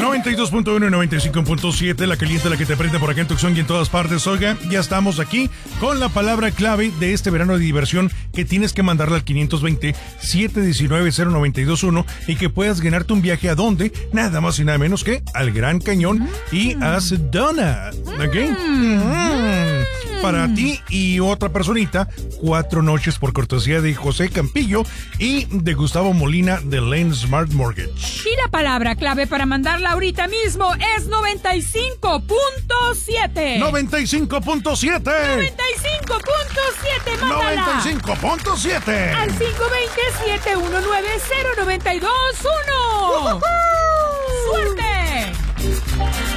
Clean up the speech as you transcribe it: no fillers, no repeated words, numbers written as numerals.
92.1 y 95.7, la caliente, la que te prende por acá en Tucson y en todas partes. Oiga, ya estamos aquí con la palabra clave de este verano de diversión que tienes que mandarla al 520-719-0921 y que puedas ganarte un viaje a donde, nada más y nada menos que al Gran Cañón y a Sedona. ¿Ok? Para ti y otra personita, 4 noches por cortesía de José Campillo y de Gustavo Molina de Lane Smart Mortgage. Y la palabra clave para mandarla ahorita mismo es 95.7. 95.7. 95.7, mándala. 95.7. Al 520-719-0921. ¡Suerte!